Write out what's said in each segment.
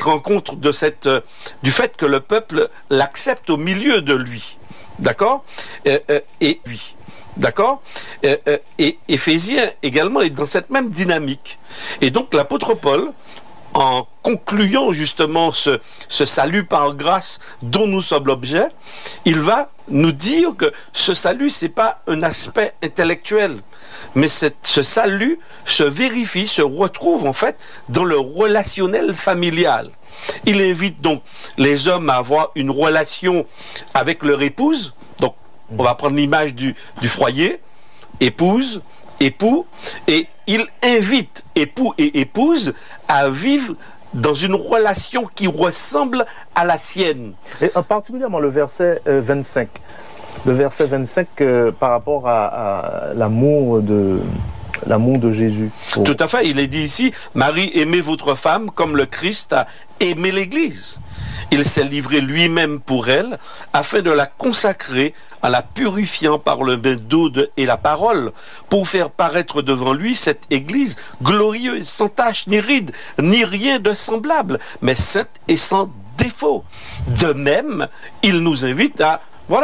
rend compte de du fait que le peuple l'accepte au milieu de lui. D'accord ? Et lui. D'accord ? Et Éphésiens également est dans cette même dynamique. Et donc l'apôtre Paul, en concluant justement ce salut par grâce dont nous sommes l'objet, il va nous dire que ce salut, c'est pas un aspect intellectuel, mais ce salut se vérifie, se retrouve en fait dans le relationnel familial. Il invite donc les hommes à avoir une relation avec leur épouse. Donc, on va prendre l'image du foyer, épouse, époux, et il invite époux et épouse à vivre dans une relation qui ressemble à la sienne. Et particulièrement le verset 25. Le verset 25 par rapport à l'amour de Jésus. Tout à fait, il est dit ici, Marie, aimez votre femme comme le Christ a aimé l'Église. Il s'est livré lui-même pour elle, afin de la consacrer en la purifiant par le bain d'eau et la parole, pour faire paraître devant lui cette Église glorieuse, sans tache, ni ride, ni rien de semblable, mais sainte et sans défaut. De même, il nous invite à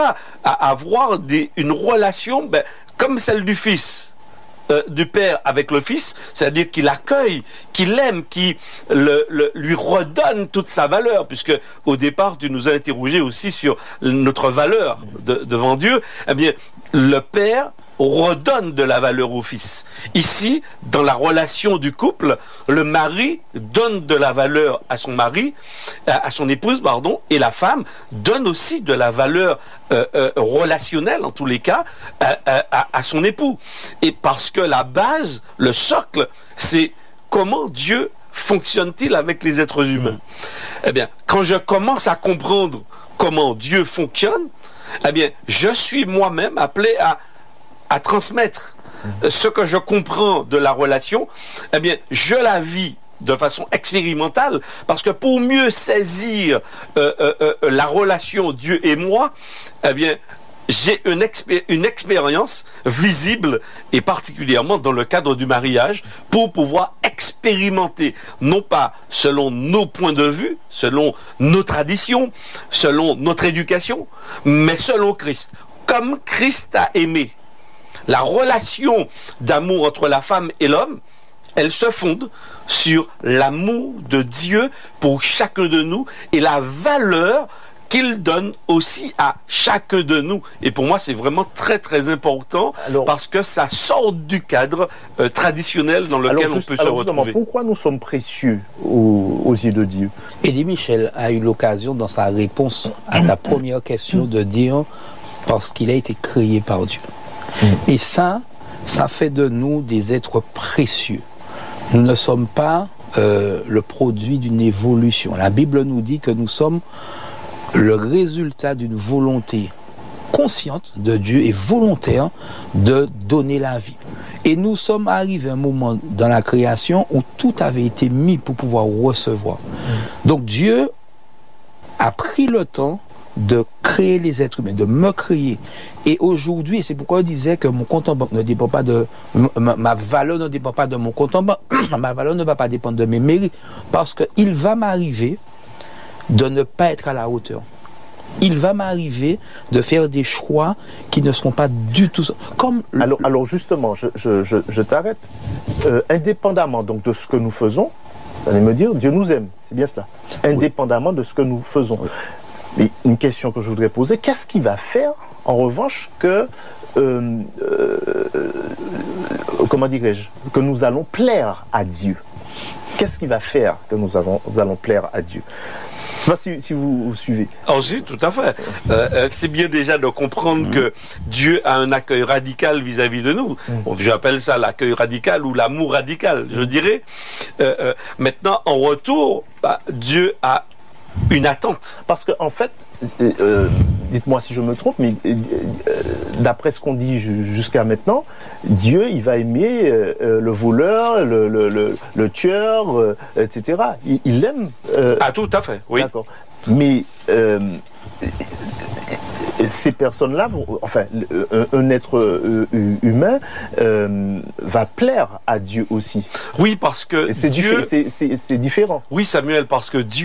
avoir une relation comme celle du Fils. Du Père avec le Fils, c'est-à-dire qu'il accueille, qu'il aime, qui lui redonne toute sa valeur, puisque au départ tu nous as interrogé aussi sur notre valeur devant Dieu. Eh bien, le Père redonne de la valeur au Fils. Ici, dans la relation du couple, le mari donne de la valeur à son mari, à son épouse, pardon, et la femme donne aussi de la valeur relationnelle, en tous les cas, à son époux. Et parce que la base, le socle, c'est comment Dieu fonctionne-t-il avec les êtres humains. Eh bien, quand je commence à comprendre comment Dieu fonctionne, eh bien, je suis moi-même appelé à transmettre ce que je comprends de la relation, eh bien, je la vis de façon expérimentale, parce que pour mieux saisir la relation Dieu et moi, eh bien, j'ai une expérience visible, et particulièrement dans le cadre du mariage, pour pouvoir expérimenter, non pas selon nos points de vue, selon nos traditions, selon notre éducation, mais selon Christ, comme Christ a aimé. La relation d'amour entre la femme et l'homme, elle se fonde sur l'amour de Dieu pour chacun de nous et la valeur qu'il donne aussi à chacun de nous. Et pour moi, c'est vraiment très très important, parce que ça sort du cadre traditionnel dans lequel on peut se retrouver. Pourquoi nous sommes précieux aux yeux de Dieu? Eddie Michel a eu l'occasion dans sa réponse à ta première question de dire parce qu'il a été créé par Dieu. Et ça fait de nous des êtres précieux. Nous ne sommes pas le produit d'une évolution. La Bible nous dit que nous sommes le résultat d'une volonté consciente de Dieu et volontaire de donner la vie. Et nous sommes arrivés à un moment dans la création où tout avait été mis pour pouvoir recevoir. Donc Dieu a pris le temps de créer les êtres humains, de me créer. Et aujourd'hui, c'est pourquoi je disais que mon compte en banque ne dépend pas de... Ma valeur ne dépend pas de mon compte en banque. Ma valeur ne va pas dépendre de mes mérites. Parce qu'il va m'arriver de ne pas être à la hauteur. Il va m'arriver de faire des choix qui ne seront pas du tout... Comme alors justement, je t'arrête. Indépendamment donc de ce que nous faisons, vous allez me dire, Dieu nous aime. C'est bien cela. Indépendamment de ce que nous faisons. Oui. Mais une question que je voudrais poser, qu'est-ce qui va faire, en revanche, que, comment dirais-je, que nous allons plaire à Dieu? Qu'est-ce qui va faire que nous allons plaire à Dieu? Je ne sais pas si vous suivez. Oh si, tout à fait. C'est bien déjà de comprendre que Dieu a un accueil radical vis-à-vis de nous. Bon, j'appelle ça l'accueil radical ou l'amour radical, je dirais. Maintenant, en retour, Dieu a une attente. Parce qu'en fait, dites-moi si je me trompe, mais d'après ce qu'on dit jusqu'à maintenant, Dieu, il va aimer le voleur, le tueur, etc. Il l'aime. Ah, tout à fait, oui. D'accord. Mais ces personnes-là, enfin, un être humain va plaire à Dieu aussi. Oui, parce que c'est différent. Oui, Samuel, parce que Dieu